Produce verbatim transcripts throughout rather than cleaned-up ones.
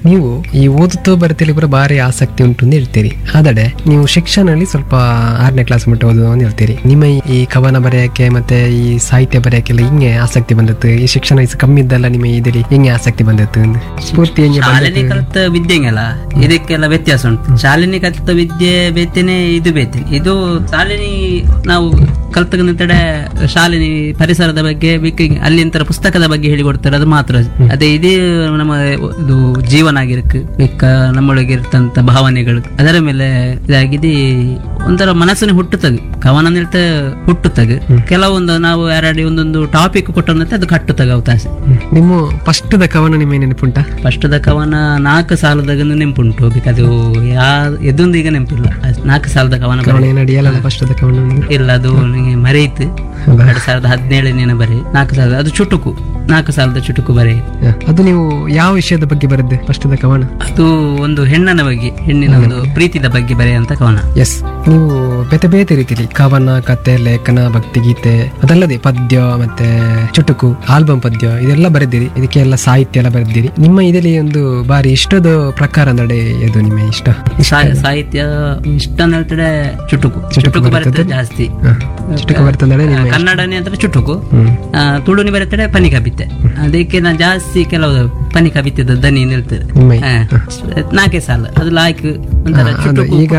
ನೀವು ಈ ಓದುತ್ತೋ ಬರೀತಿಲಿ ಕೂಡ ಭಾರಿ ಆಸಕ್ತಿ ಉಂಟು ಅಂತ ಹೇಳ್ತೀರಿ. ಆದರೆ ನೀವು ಶಿಕ್ಷಣದಲ್ಲಿ ಸ್ವಲ್ಪ ಆರನೇ ಕ್ಲಾಸ್ ಮಟ್ಟ ಓದು ಅಂತ ಹೇಳ್ತೀರಿ. ನಿಮ್ಮ ಈ ಕವನ ಬರೆಯಕ್ಕೆ ಮತ್ತೆ ಈ ಸಾಹಿತ್ಯ ಬರೆಯಕ್ಕೆಲ್ಲ ಹಿಂಗೆ ಆಸಕ್ತಿ ಬಂದದ್ದು? ಈ ಶಿಕ್ಷಣ ವಯಸ್ಸು ಕಮ್ಮಿ ಇದ್ದಲ್ಲ ನಿಮ್ಮ ಇದರಲ್ಲಿ ಹೆಂಗೆ ಆಸಕ್ತಿ ಬಂದದ್ದು? ಸ್ಫೂರ್ತಿ ಹೆಂಗೆ ಶಾಲೆನೇ ಕಲಿತ ವಿದ್ಯೆಂಗಲ್ಲ, ಇದಕ್ಕೆಲ್ಲ ವ್ಯತ್ಯಾಸ ಉಂಟು. ಶಾಲೆನೇ ಕಲಿತ ವಿದ್ಯೆ ಬೇತೇನೆ, ಇದು ಬೇತೇನೆ. ಇದು ಶಾಲೆನಿ ನಾವು ಕಲ್ತಡೆ ಶಾಲೆನಿ ಪರಿಸರದ ಬಗ್ಗೆ ಅಲ್ಲಿಂತರ ಪುಸ್ತಕದ ಬಗ್ಗೆ ಹೇಳಿಕೊಡ್ತಾರೆ, ಅದು ಮಾತ್ರ. ಅದೇ ಇದೇ ನಮ್ಮ ಇದು ಜೀವನ ಆಗಿರಕ್ಕೆ ಬೇಕ, ನಮ್ಮೊಳಗೆ ಇರ್ತಂತ ಭಾವನೆಗಳು ಅದರ ಮೇಲೆ ಇದಾಗಿದೆ. ಒಂಥರ ಮನಸ್ಸಿನ ಹುಟ್ಟುತ್ತಾಗ ಕವನ ಹೇಳ್ತಾ ಹುಟ್ಟುತ್ತಾಗ ಕೆಲವೊಂದು ನಾವು ಯಾರಾಡಿ ಒಂದೊಂದು ಟಾಪಿಕ್ ಕೊಟ್ಟಂತೆ ಅದು ಕಟ್ಟುತ್ತಾಗ ಅವಕಾಶ. ನಿಮ್ಮ ಫಸ್ಟ್ ದ ಕವನ ನಿಮ್ಮ ನೆನಪುಂಟ? ಫಸ್ಟ್ ದ ಕವನ ನಾಲ್ಕು ಸಾಲದಾಗ ನೆನಪುಂಟು. ಅದು ಯಾ ಎದೊಂದು ಈಗ ನೆನಪಿಲ್ಲ. ನಾಲ್ಕು ಸಾಲದ ಕವನ ಫಸ್ಟ್ ದ ಕವನ ಇಲ್ಲ, ಅದು ಮರೆಯಿತು. ಎರಡ್ ಸಾವಿರದ ಹದಿನೇಳನೇ ಬರೀ ನಾಲ್ಕು ಸಾವಿರದ ಅದು ಚುಟುಕು, ನಾಲ್ಕು ಸಾಲದ ಚುಟುಕು ಬರೀ. ಅದು ನೀವು ಯಾವ ವಿಷಯದ ಬಗ್ಗೆ ಬರೆದ್ದೆ ಫಸ್ಟ್ ದ ಕವನ? ಅದು ಒಂದು ಹೆಣ್ಣನ ಬಗ್ಗೆ, ಹೆಣ್ಣಿನ ಒಂದು ಪ್ರೀತಿದ ಬಗ್ಗೆ ಬರೆಯುವಂತ ಕವನ. ಎಸ್, ನೀವು ಬೇತೆ ಬೇತೆ ರೀತಿಯಲ್ಲಿ ಕವನ, ಕತೆ, ಲೇಖನ, ಭಕ್ತಿಗೀತೆ ಅದಲ್ಲದೆ ಪದ್ಯ ಮತ್ತೆ ಚುಟುಕು, ಆಲ್ಬಮ್ ಪದ್ಯ ಇದೆಲ್ಲ ಬರೆದಿರಿ. ಇದಕ್ಕೆಲ್ಲ ಸಾಹಿತ್ಯ ಎಲ್ಲ ಬರೆದಿರಿ. ನಿಮ್ಮ ಇದರಲ್ಲಿ ಒಂದು ಬಾರಿ ಇಷ್ಟದ ಪ್ರಕಾರ ನಡೆ ಅದು ನಿಮ್ಮ ಇಷ್ಟ ಸಾಹಿತ್ಯ ಇಷ್ಟ ಅಂತ ಹೇಳ್ತಾರೆ ಚುಟುಕು. ಚುಟುಕು ಬರ್ತದೆ ಜಾಸ್ತಿ. ಚುಟುಕು ಬರ್ತದೆ ಕನ್ನಡನೇ ಅಂದ್ರೆ ಚುಟುಕು, ತುಳುನಿ ಬರ್ತದೆ ಪನಿ ಕವಿತೆ. ಅದಕ್ಕೆ ನಾ ಜಾಸ್ತಿ ಕೆಲವು ಪನಿ ಕವಿತೆದ ದನಿ ನಿಲ್ತದೆ. ನಾಲ್ಕೇ ಸಾಲ ಅದು ಲಾಯ್ಕ್ ಒಂಥರ ಚುಟುಕು ಈಗ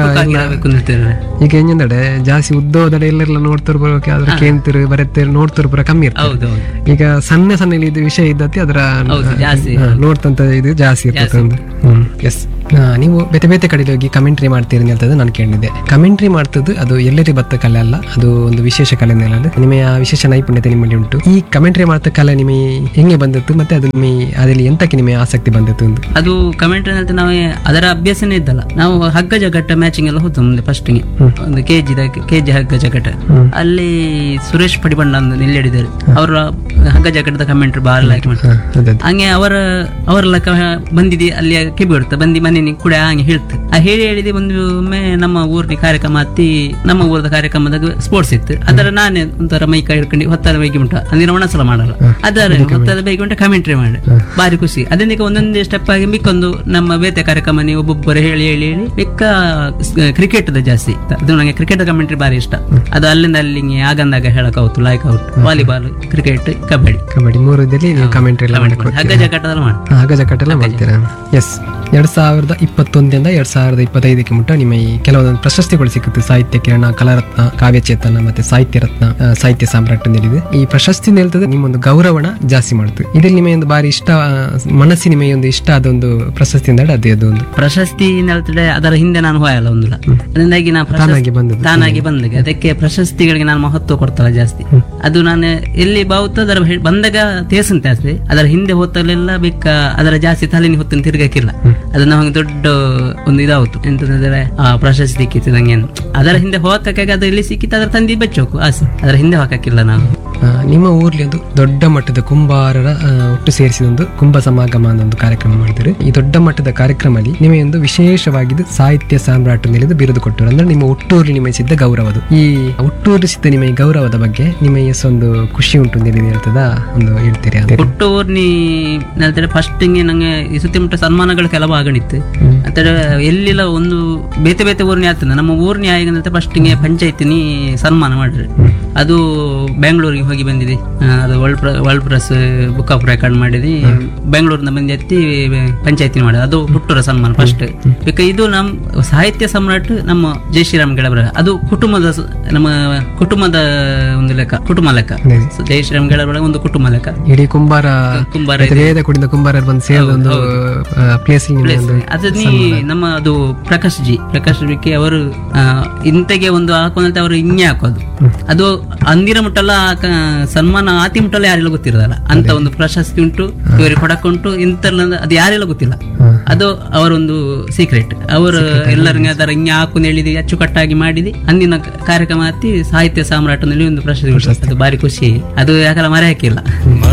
ಈಗ ಹೆಂಗಂದ್ರೆ ಜಾಸ್ತಿ ಉದ್ದೋದಡೆ ಎಲ್ಲೆಲ್ಲ ನೋಡ್ತಿರ್ ಬರೋಕೆ ಅದ್ರ ಕೇಂತಿರು ಬರತ್ತೆ ನೋಡ್ತಿರ್ ಬರೋ ಕಮ್ಮಿ ಇರ್ತದೆ. ಈಗ ಸಣ್ಣ ಸಣ್ಣ ಇದು ವಿಷಯ ಇದ್ದತಿ ಅದ್ರ ನೋಡ್ತಂತ ಇದು ಜಾಸ್ತಿ ಇರ್ತದೆ. ಎಸ್, ನೀವು ಬೇತೆ ಬೇತೆ ಕಡೆ ಹೋಗಿ ಕಮೆಂಟ್ರಿ ಮಾಡ್ತೀರಿ ಅಂತ ನಾನು ಕೇಳಿದ್ದೆ. ಕಮೆಂಟ್ರಿ ಮಾಡ್ತದ್ದು ಅದು ಎಲ್ಲರಿ ಬತ್ತ ಕಲೆ ಅಲ್ಲ, ಅದು ಒಂದು ವಿಶೇಷ ಕಲೆ. ನಿಮ್ಮ ವಿಶೇಷ ನೈಪುಣ್ಯತೆ ನಿಮ್ಮಲ್ಲಿ ಉಂಟು. ಈ ಕಮೆಂಟ್ರಿ ಮಾಡ್ತ ಕಲೆ ನಿಮಗೆ ಹೆಂಗೆ ಬಂದದ್ದು ಮತ್ತೆ ಅದು ನಿಮಗೆ ಅದರಲ್ಲಿ ಎಂತಕ್ಕೆ ನಿಮಗೆ ಆಸಕ್ತಿ ಬಂದದ್ದು? ಅದು ಕಮೆಂಟ್ರಿ ಅಂತ ನಾವು ಅದರ ಅಭ್ಯಾಸನೇ ಇದ್ದಲ್ಲ. ನಾವು ಹಗ್ಗ ಜಗಟ್ಟ ಮ್ಯಾಚಿಂಗ್ ಎಲ್ಲ ಹೋಗ್ತು ಮುಂದೆ ಫಸ್ಟ್ ಗೆ ಒಂದು ಕೆಜಿ ಕೆಜಿ ಹಗ್ಗ ಜಗಟ ಅಲ್ಲಿ ಸುರೇಶ್ ಪಡಿಬಂಡ ಅಂತ ನಿಲ್ಲಿಡಿದ್ದಾರೆ. ಅವರ ಹಗ್ಗ ಜಗಟ್ಟದ ಕಮೆಂಟ್ರಿ ಬಾರಿ ಲೈಕ್ ಮಾಡ್ತಾರೆ. ಹಂಗೆ ಅವರ ಅವರೆಲ್ಲ ಬಂದಿದೆ ಅಲ್ಲಿ ಕಿಬಿ ಬಿಡುತ್ತೆ ಬಂದಿ ಮನೆ ಕೂಡ ಹಂಗೆ ಹೇಳ್ತು. ಆ ಹೇಳಿ ಹೇಳಿದೆ ಒಂದು ಒಮ್ಮೆ ನಮ್ಮ ಊರಿನ ಕಾರ್ಯಕ್ರಮ ಹತ್ತಿ ನಮ್ಮ ಊರದ ಕಾರ್ಯಕ್ರಮದಾಗ ಸ್ಪೋರ್ಟ್ಸ್ ಇತ್ತು. ಅದರ ನಾನೇ ಒಂಥರ ಮೈಕ ಹಿಡ್ಕೊಂಡು ಹೊತ್ತಾದ ಬೈಗಿ ಉಂಟ ಅಂದಿನ ಒಣಸಲ ಮಾಡಲ್ಲ, ಅದರ ಹೊತ್ತಾದ ಬೈಗಿ ಉಂಟ ಕಮೆಂಟ್ರಿ ಮಾಡಿ ಬಾರಿ ಖುಷಿ. ಅದನ್ನ ಒಂದೊಂದೇ ಸ್ಟೆಪ್ ಆಗಿ ಮಿಕ್ಕೊಂದು ನಮ್ಮ ಬೇತೆ ಕಾರ್ಯಕ್ರಮ ನೀವು ಒಬ್ಬೊಬ್ಬರು ಹೇಳಿ ಹೇಳಿ ಹೇಳಿ ಮಿಕ್ಕ ಕ್ರಿಕೆಟ್ ದ ಜಾಸ್ತಿ. ಅದು ನಂಗೆ ಕ್ರಿಕೆಟ್ ಕಮೆಂಟ್ರಿ ಬಾರಿ ಇಷ್ಟ. ಅದು ಅಲ್ಲಿಂದ ಅಲ್ಲಿ ಆಗಂದಾಗ ಹೇಳಕ್ out, like out, volleyball, cricket, kabaddi kabaddi ಮೂರು ಕಮೆಂಟ್ರಿ ಹಗ್ಗ ಜಗಟ್ಟದಲ್ಲಿ ಮಾಡಿ ಹಗ್ಗ ಜಗಟ್ಟೆಲ್ಲ ಮಾಡ್ತೀರಾ? ಎಸ್, ಎರಡ್ ಸಾವಿರದ ಇಪ್ಪತ್ತೊಂದರಿಂದ ಎರಡ್ ಸಾವಿರದ ಇಪ್ಪತ್ತೈದಕ್ಕೆ ಮುಟ್ಟ ನಿಮ್ಮ ಈ ಕೆಲವೊಂದು ಪ್ರಶಸ್ತಿಗಳು ಸಿಕ್ಕುತ್ತೆ. ಸಾಹಿತ್ಯ ಕಿರಣ, ಕಲಾರತ್ನ, ಕಾವ್ಯಚೇತನ ಮತ್ತೆ ಸಾಹಿತ್ಯ ರತ್ನ, ಸಾಹಿತ್ಯ ಸಾಮ್ರಾಟ್ ನೀಡಿದೆ. ಈ ಪ್ರಶಸ್ತಿ ನಿಲ್ತದೆ ನಿಮ್ಮೊಂದು ಗೌರವನ ಜಾಸ್ತಿ ಮಾಡ್ತದೆ. ಇದ್ರಲ್ಲಿ ನಿಮಗೆ ಒಂದು ಬಾರಿ ಇಷ್ಟ ಮನಸ್ಸಿ ನಿಮಗೆ ಒಂದು ಇಷ್ಟ ಅದೊಂದು ಪ್ರಶಸ್ತಿ ಅಂದ್ರೆ ಅದೇ ಅದೊಂದು ಪ್ರಶಸ್ತಿ ಹೇಳ್ತದೆ. ಅದರ ಹಿಂದೆ ನಾನು ಹೋಯಲ್ಲ ಒಂದಿಲ್ಲ, ಅದರಿಂದಾಗಿ ನಾ ತಾನಾಗಿ ಬಂದ ತಾನಾಗಿ ಬಂದಾಗ ಅದಕ್ಕೆ ಪ್ರಶಸ್ತಿಗಳಿಗೆ ನಾನು ಮಹತ್ವ ಕೊಡ್ತಲ್ಲ ಜಾಸ್ತಿ. ಅದು ನಾನು ಎಲ್ಲಿ ಬಾವುತ ಅದರ ಬಂದಾಗ ತೇಸನ್ ಜಾಸ್ತಿ, ಅದರ ಹಿಂದೆ ಹೊತ್ತಲೆಲ್ಲ ಬೇಕ ಅದರ ಜಾಸ್ತಿ ತಲೆನಿ ಹೊತ್ತನ್ನು ತಿರ್ಗಕ್ಕಿಲ್ಲ. ಅದು ನಮಗೆ ದೊಡ್ಡ ಒಂದು ಇದಾವತ್ತು ಎಂತಂದ್ರೆ ಆ ಪ್ರಶಸ್ತಿ ಸಿಕ್ಕಿದಂಗೆ ಅದರ ಹಿಂದೆ ಹೋಗಕ್ಕೆ ಅದು ಎಲ್ಲಿ ಸಿಕ್ಕಿತ್ತು ಅದರ ತಂದಿ ಬೆಚ್ಚೋಕು ಆಸೆ, ಅದರ ಹಿಂದೆ ಹೋಗಕ್ಕಿಲ್ಲ ನಾವು. ನಿಮ್ಮ ಊರ್ಲಿ ಒಂದು ದೊಡ್ಡ ಮಟ್ಟದ ಕುಂಬಾರರ ಒಟ್ಟು ಸೇರಿಸಿದ ಒಂದು ಕುಂಭ ಸಮಾಗಮ ಅನ್ನೋ ಒಂದು ಕಾರ್ಯಕ್ರಮ ಮಾಡಿದ್ರು. ಈ ದೊಡ್ಡ ಮಟ್ಟದ ಕಾರ್ಯಕ್ರಮದಲ್ಲಿ ನಿಮಗೆ ಒಂದು ವಿಶೇಷವಾಗಿದ್ದು ಸಾಹಿತ್ಯ ಸಾಮ್ರಾಟ್ ನಿಲಿದು ಬಿರುದು ಕೊಟ್ಟರು. ಅಂದ್ರೆ ನಿಮ್ಮ ಹುಟ್ಟೂರು ನಿಮಗೆ ಸಿದ್ದ ಗೌರವದು. ಈ ಹುಟ್ಟೂರು ಸಿದ್ದ ನಿಮ್ಮ ಈ ಗೌರವದ ಬಗ್ಗೆ ನಿಮಗೆ ಒಂದು ಖುಷಿ ಉಂಟು ನಿಲಿದು ಹೇಳ್ತದ ಒಂದು ಹೇಳ್ತೀರಿ? ಹುಟ್ಟೂರ್ನಿ ಹೇಳ್ತಾರೆ ಫಸ್ಟ್ ನಂಗೆ ಈ ಸುತ್ತಿ ಮುಟ್ಟ ಸನ್ಮಾನಗಳು ಕೆಲವು ಆಗಣಿತ್ತು. ಅಂದ್ರೆ ಎಲ್ಲಿಲ್ಲ ಒಂದು ಬೇತೆ ಬೇತೆ ಊರ್ನಿ ಆಗ್ತದೆ. ನಮ್ಮ ಊರ್ನಿ ಆಗ ಫಸ್ಟ್ ಪಂಚಾಯತಿನಿ ಸನ್ಮಾನ ಮಾಡ್ರಿ. ಅದು ಬೆಂಗಳೂರಿಗೆ ಹೋಗಿ ಬಂದಿದೆ. ಅದು world world press book of record ಮಾಡಿದಿ. ಬೆಂಗಳೂರಿನ ಬಂದು ಎತ್ತಿ ಪಂಚಾಯತಿ ಮಾಡಿದ. ಅದು ಹುಟ್ಟೂರ ಸನ್ಮಾನ ಫಸ್ಟ್. ಬೇಕಾ ಇದು ನಮ್ಮ ಸಾಹಿತ್ಯ ಸಮ್ರಾಟ್ ನಮ್ಮ ಜೈ ಶ್ರೀರಾಮ್ ಗೆಳಬರ. ಅದು ಕುಟುಂಬದ ನಮ್ಮ ಕುಟುಂಬದ ಒಂದು ಲೆಕ್ಕ, ಕುಟುಂಬ ಲೆಕ್ಕ. ಜೈ ಶ್ರೀರಾಮ್ ಗೆಳಬರ ಒಂದು ಕುಟುಂಬ ಲೆಕ್ಕ. ಇಡೀ ಕುಂಬಾರ ಕುಂಬಾರ ಕುಡಿದ ಕುಂಬಾರ ಬಂದು ಸೇರಿದ ಒಂದು ಪ್ಲೇಸ್. ಅದು ನೀ ನಮ್ಮ ಅದು ಪ್ರಕಾಶ್ ಜಿ ಪ್ರಕಾಶ್ ಜಿ ಅವರು ಇಂತೆಗೆ ಒಂದು ಹಾಕೊಂಡಂತೆ ಅವರು ಹಿಂಗೆ ಹಾಕೋದು. ಅದು ಅಂದಿರ ಮುಟ್ಟಲ್ಲ ಸನ್ಮಾನ ಆತಿ ಮುಟ್ಟಲ್ಲ ಯಾರೆಲ್ಲ ಗೊತ್ತಿರೋದಲ್ಲ ಅಂತ ಒಂದು ಪ್ರಶಸ್ತಿ ಉಂಟು, ಇವರಿಗೆ ಕೊಡಕ್ಕುಂಟು. ಇಂತಲ್ಲ ಅದು ಯಾರೆಲ್ಲ ಗೊತ್ತಿಲ್ಲ. ಅದು ಅವರೊಂದು ಸೀಕ್ರೆಟ್. ಅವರು ಎಲ್ಲರಿಗೆ ಅದರ ಹಿಂಗೆ ಹಾಕೊಂಡು ಹೇಳಿದಿ ಅಚ್ಚುಕಟ್ಟಾಗಿ ಮಾಡಿದಿ. ಅಂದಿನ ಕಾರ್ಯಕ್ರಮ ಹತ್ತಿ ಸಾಹಿತ್ಯ ಸಾಮ್ರಾಟನಲ್ಲಿ ಒಂದು ಪ್ರಶಸ್ತಿ. ಅದು ಬಾರಿ ಖುಷಿ. ಅದು ಯಾಕಲ್ಲ ಮರೆ ಹಾಕಿಲ್ಲ.